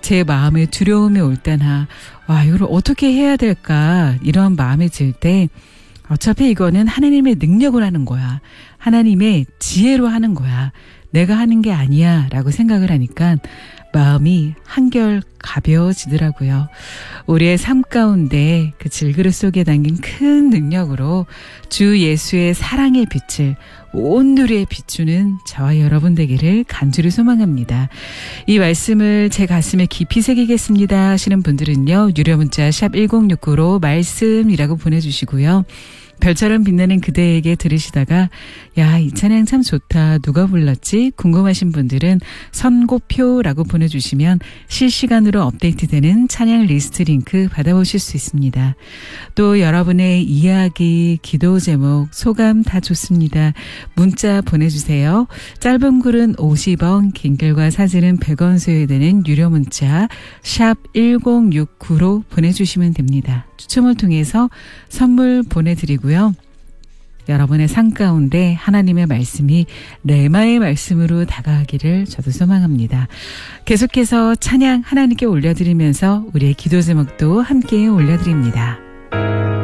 제 마음에 두려움이 올 때나 이걸 어떻게 해야 될까 이런 마음이 들 때 어차피 이거는 하나님의 능력을 하는 거야. 하나님의 지혜로 하는 거야. 내가 하는 게 아니야 라고 생각을 하니까 마음이 한결 가벼워지더라고요. 우리의 삶 가운데 그 질그릇 속에 담긴 큰 능력으로 주 예수의 사랑의 빛을 온 누리에 비추는 저와 여러분 되기를 간절히 소망합니다. 이 말씀을 제 가슴에 깊이 새기겠습니다 하시는 분들은요. 유료 문자 샵 1069로 말씀이라고 보내주시고요. 별처럼 빛나는 그대에게 들으시다가 이 찬양 참 좋다. 누가 불렀지? 궁금하신 분들은 선고표라고 보내주시면 실시간으로 업데이트되는 찬양 리스트 링크 받아보실 수 있습니다. 또 여러분의 이야기, 기도 제목, 소감 다 좋습니다. 문자 보내주세요. 짧은 글은 50원, 긴 글과 사진은 100원 소요되는 유료 문자 샵 1069로 보내주시면 됩니다. 추첨을 통해서 선물 보내드리고요. 여러분의 삶 가운데 하나님의 말씀이 레마의 말씀으로 다가가기를 저도 소망합니다. 계속해서 찬양 하나님께 올려드리면서 우리의 기도 제목도 함께 올려드립니다.